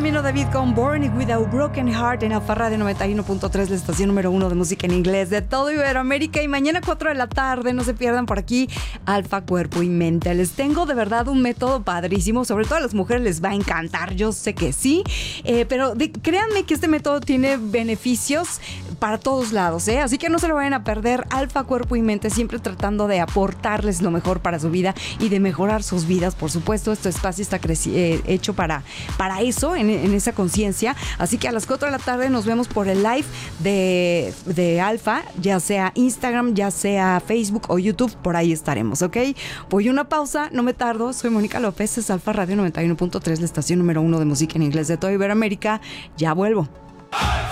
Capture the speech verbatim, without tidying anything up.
Camilo David con Born Without Broken Heart en Alfa Radio noventa y uno punto tres, la estación número uno de música en inglés de todo Iberoamérica. Y mañana cuatro de la tarde, no se pierdan por aquí, Alfa Cuerpo y Mente. Les tengo de verdad un método padrísimo, sobre todo a las mujeres les va a encantar, yo sé que sí, eh, pero de, créanme que este método tiene beneficios para todos lados, ¿eh? Así que no se lo vayan a perder. Alfa Cuerpo y Mente, siempre tratando de aportarles lo mejor para su vida y de mejorar sus vidas, por supuesto. Este espacio está creci- eh, hecho para, para eso, en, en esa conciencia. Así que a las cuatro de la tarde nos vemos por el live de, de Alfa, ya sea Instagram, ya sea Facebook o YouTube, por ahí estaremos, ¿ok? Voy una pausa, no me tardo. Soy Mónica López, es Alfa Radio noventa y uno punto tres, la estación número uno de música en inglés de toda Iberoamérica. Ya vuelvo.